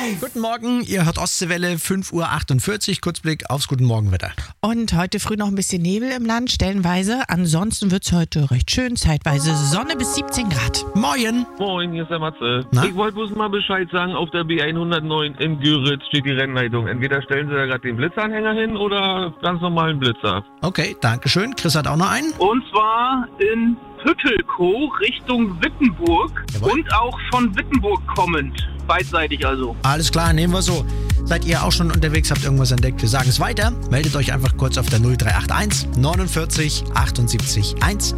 Guten Morgen, ihr hört Ostseewelle, 5:48 Uhr, Kurzblick aufs Guten Morgenwetter. Und heute früh noch ein bisschen Nebel im Land, stellenweise. Ansonsten wird es heute recht schön, zeitweise Sonne bis 17 Grad. Moin. Moin, hier ist der Matze. Na? Ich wollte bloß mal Bescheid sagen, auf der B109 in Göritz steht die Rennleitung. Entweder stellen sie da gerade den Blitzanhänger hin oder ganz normalen Blitzer. Okay, dankeschön. Chris hat auch noch einen. Und zwar in Püttelkow Richtung Wittenburg. Jawohl. Und auch von Wittenburg kommend. Beidseitig also. Alles klar, nehmen wir so. Seid ihr auch schon unterwegs, habt irgendwas entdeckt? Wir sagen es weiter. Meldet euch einfach kurz auf der 0381 49 78 110.